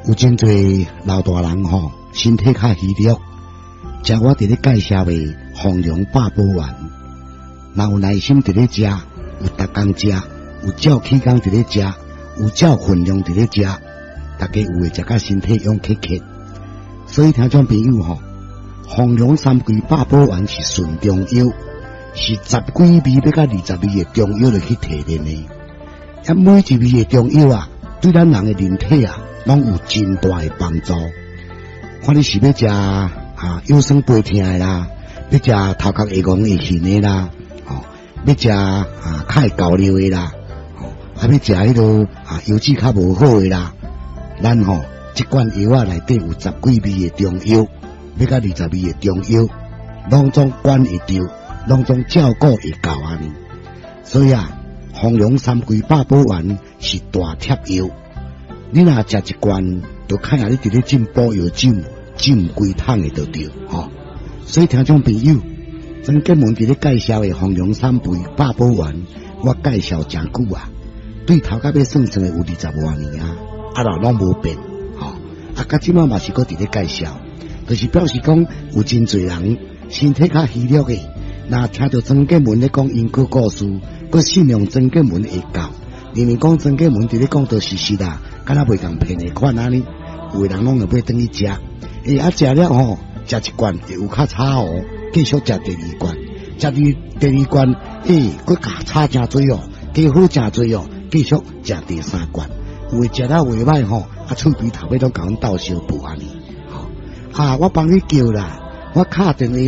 有真侪老大人吼，身体较虚弱，食我伫咧介绍的丰荣百宝丸，若有耐心伫咧食，有逐工食，有照起工伫咧食，有照分量伫咧食，大家有会食甲身体勇克克。所以听众朋友吼，丰荣三桂百宝丸是纯中药，是10几味要甲20味的中药来去提炼的。每一味的中药啊，对咱人的人体啊，拢有真大的帮助。看你是要食腰酸背痛的啦，要食头壳会戆会晕的啦，要食较会交流的啦，要食迄个油脂较无好的啦，咱这罐药啊内底有10几味的中药，要甲20味的中药，拢总管会着，拢总照顾会到安尼。所以丰荣三桂百宝丸是大贴药，你若食一罐，就看下你伫咧进补药酒，浸规桶的就对所以听众朋友，曾建文伫咧介绍的丰荣三桂百宝丸，我介绍真久啊，对头甲要算的有20多年拢无变甲即摆嘛是搁伫咧介绍，就是表示讲有真侪人身体较虚弱的，若听到曾建文咧讲因果故事，搁信用曾建文会教，明明讲曾建文伫咧讲道事实啦，敢若袂共骗的款安尼，有的人拢会买转去食，食了食一罐会有较差继续食第二罐，食第二罐搁差真多加好真多继续食第三罐，有的食了袂歹喙边头尾都甲阮斗相补安尼，我帮你叫啦，我敲电话。